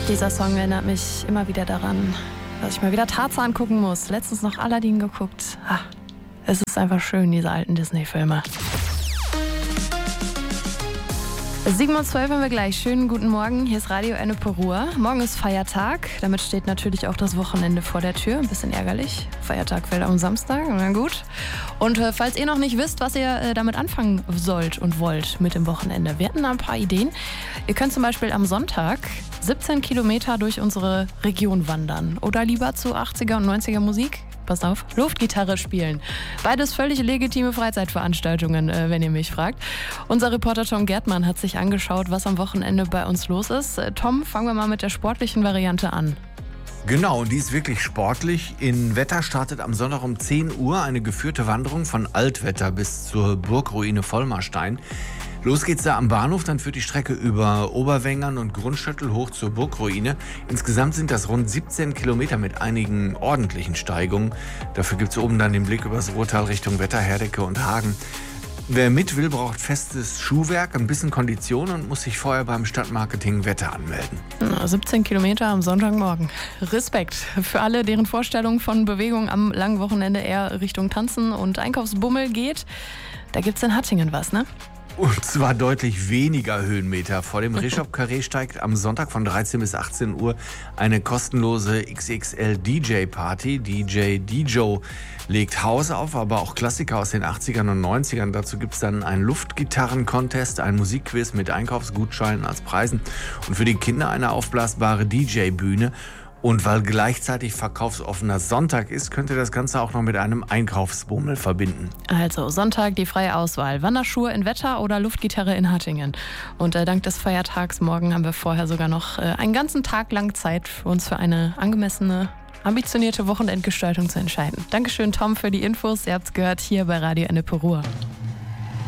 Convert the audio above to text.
Dieser Song erinnert mich immer wieder daran, dass ich mal wieder Tarzan gucken muss. Letztens noch Aladdin geguckt. Es ist einfach schön, diese alten Disney-Filme. 7:12 haben wir gleich. Schönen guten Morgen. Hier ist Radio Ennepe Ruhr. Morgen ist Feiertag. Damit steht natürlich auch das Wochenende vor der Tür. Ein bisschen ärgerlich. Feiertag fällt am Samstag. Na gut. Und falls ihr noch nicht wisst, was ihr damit anfangen sollt und wollt mit dem Wochenende, wir hatten ein paar Ideen. Ihr könnt zum Beispiel am Sonntag 17 Kilometer durch unsere Region wandern. Oder lieber zu 80er und 90er Musik. Pass auf, Luftgitarre spielen. Beides völlig legitime Freizeitveranstaltungen, wenn ihr mich fragt. Unser Reporter Tom Gärtmann hat sich angeschaut, was am Wochenende bei uns los ist. Tom, fangen wir mal mit der sportlichen Variante an. Genau, und die ist wirklich sportlich. In Wetter startet am Sonntag um 10 Uhr eine geführte Wanderung von Altwetter bis zur Burgruine Vollmarstein. Los geht's da am Bahnhof, dann führt die Strecke über Oberwengern und Grundschöttel hoch zur Burgruine. Insgesamt sind das rund 17 Kilometer mit einigen ordentlichen Steigungen. Dafür gibt's oben dann den Blick übers Ruhrtal Richtung Wetter, Herdecke und Hagen. Wer mit will, braucht festes Schuhwerk, ein bisschen Kondition und muss sich vorher beim Stadtmarketing Wetter anmelden. 17 Kilometer am Sonntagmorgen. Respekt für alle, deren Vorstellung von Bewegung am langen Wochenende eher Richtung Tanzen und Einkaufsbummel geht. Da gibt's in Hattingen was, ne? Und zwar deutlich weniger Höhenmeter. Vor dem Reshop-Carré steigt am Sonntag von 13 bis 18 Uhr eine kostenlose XXL-DJ-Party. DJ Dijo legt House auf, aber auch Klassiker aus den 80ern und 90ern. Dazu gibt es dann einen Luftgitarren-Contest, ein Musikquiz mit Einkaufsgutscheinen als Preisen und für die Kinder eine aufblasbare DJ-Bühne. Und weil gleichzeitig verkaufsoffener Sonntag ist, könnt ihr das Ganze auch noch mit einem Einkaufsbummel verbinden. Also Sonntag die freie Auswahl. Wanderschuhe in Wetter oder Luftgitarre in Hattingen. Und dank des Feiertags morgen haben wir vorher sogar noch einen ganzen Tag lang Zeit für uns für eine angemessene, ambitionierte Wochenendgestaltung zu entscheiden. Dankeschön, Tom, für die Infos. Ihr habt's gehört hier bei Radio Ennepe Ruhr.